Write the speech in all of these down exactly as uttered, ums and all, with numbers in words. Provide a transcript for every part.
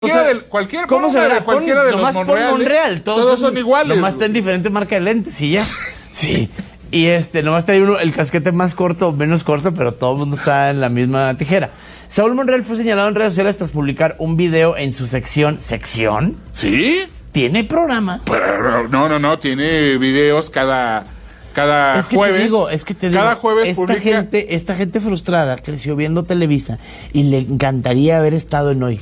Cualquiera, sea, del, cualquier, ¿cómo se verá? cualquiera de los Monreal, Monreal, todos, todos son, son iguales. Nomás está en diferente marca de lentes y ya. Sí. Y este, nomás trae uno, el casquete más corto o menos corto, pero todo el mundo está en la misma tijera. Saúl Monreal fue señalado en redes sociales tras publicar un video en su sección. ¿Sección? ¿Sí? ¿Tiene programa? Pero, no, no, no, tiene videos cada, cada es que jueves. Te digo, es que te digo, cada jueves esta publica... gente, esta gente frustrada creció viendo Televisa y le encantaría haber estado en Hoy.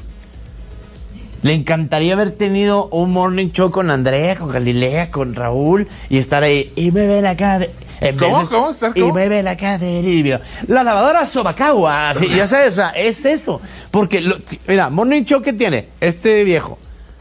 Le encantaría haber tenido un morning show con Andrea, con Galilea, con Raúl y estar ahí. Y me ve la cadera. ¿Cómo? ¿Cómo? ¿Estar Y cómo? me ve la cadera y mira, la lavadora Sobacagua. Sí, ya sabes, es eso. Porque, lo, mira, morning show que tiene este viejo.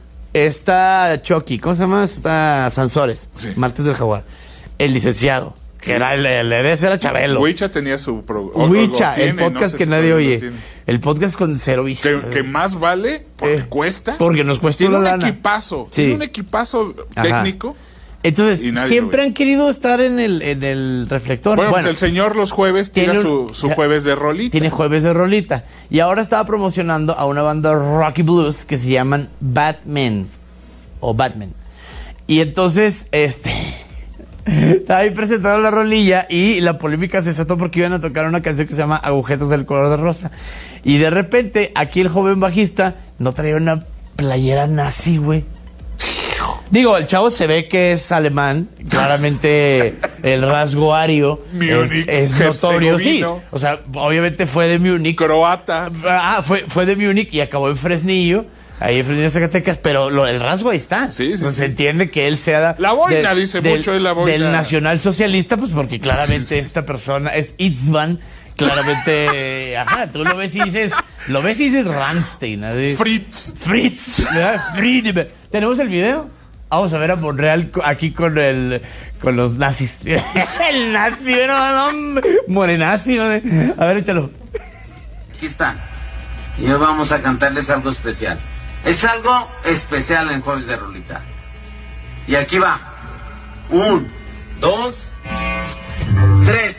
Está Chucky, ¿cómo se llama? Está Sansores, Sí. Martes del Jaguar. El licenciado, que era el, el, el ese era Chabelo. Huicha tenía su pro... Huicha, el tiene, podcast no sé que si nadie todavía lo oye. tiene. El podcast con cero vista. Que, que más vale porque Eh, cuesta. Porque nos cuesta Tiene una un lana. equipazo. Sí. Tiene un equipazo Ajá. técnico. Entonces, Y nadie siempre lo ve. han querido estar en el, en el reflector. Bueno, Bueno, pues el señor los jueves tira tiene su, un- su o sea, jueves de rolita. tiene jueves de rolita. Y ahora estaba promocionando a una banda rock y blues que se llaman Batman. O Batman. Y entonces, este... estaba ahí presentando la rolilla y la polémica se desató porque iban a tocar una canción que se llama Agujetas del color de rosa. Y de repente, aquí el joven bajista no traía una playera nazi, güey. Digo, el chavo se ve que es alemán, claramente el rasgo ario es, Múnich, es notorio, sí. herzegovino. O sea, obviamente fue de Múnich. Croata. Ah, fue, fue de Múnich y acabó en Fresnillo, ahí en Fresnillo, Zacatecas, pero lo, el rasgo ahí está. Sí, sí, Pues sí. Se entiende que él sea... La boina, dice mucho de la boina. Del nacionalsocialista, pues porque claramente esta persona es Itzman, claramente... Ajá, tú lo ves y dices... Lo ves y dices Rammstein. Así. Fritz. Fritz, ¿verdad? Fritz. ¿Tenemos el video? Vamos a ver a Monreal co- aquí con el con los nazis. El nazi, no, no, morenazi, ¿no? A ver, échalo. Aquí está. Y hoy vamos a cantarles algo especial. Es algo especial en Jueves de Rolita. Y aquí va. Un, dos, tres.